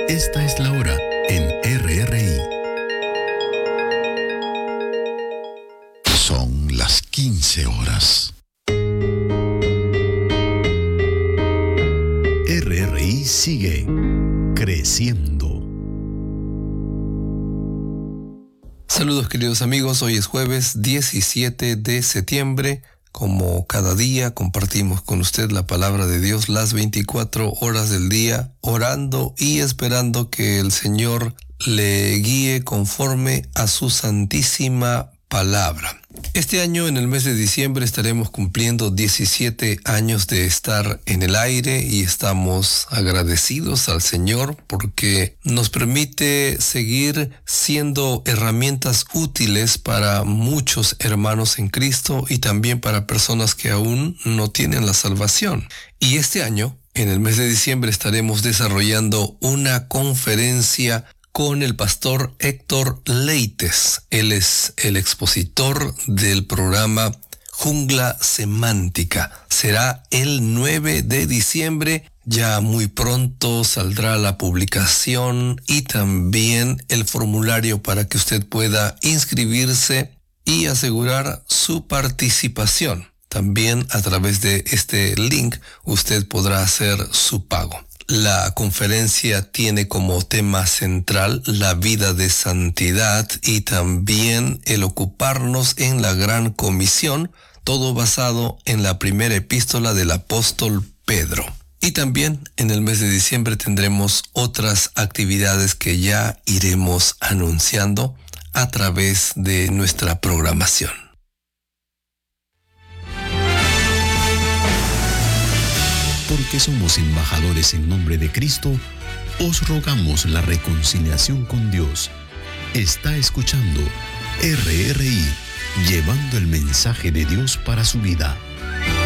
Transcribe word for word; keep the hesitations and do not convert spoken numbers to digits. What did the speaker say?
Esta es la hora en R R I. Son las quince horas. R R I sigue creciendo. Saludos queridos amigos, hoy es jueves diecisiete de septiembre. Como cada día compartimos con usted la palabra de Dios las veinticuatro horas del día, orando y esperando que el Señor le guíe conforme a su santísima palabra. Este año, en el mes de diciembre, estaremos cumpliendo diecisiete años de estar en el aire y estamos agradecidos al Señor porque nos permite seguir siendo herramientas útiles para muchos hermanos en Cristo y también para personas que aún no tienen la salvación. Y este año, en el mes de diciembre, estaremos desarrollando una conferencia con el pastor Héctor Leites. Él es el expositor del programa Jungla Semántica. Será el nueve de diciembre. Ya muy pronto saldrá la publicación y también el formulario para que usted pueda inscribirse y asegurar su participación. También a través de este link usted podrá hacer su pago. La conferencia tiene como tema central la vida de santidad y también el ocuparnos en la gran comisión, todo basado en la primera epístola del apóstol Pedro. Y también en el mes de diciembre tendremos otras actividades que ya iremos anunciando a través de nuestra programación. Porque somos embajadores en nombre de Cristo, os rogamos la reconciliación con Dios. Está escuchando R R I, llevando el mensaje de Dios para su vida.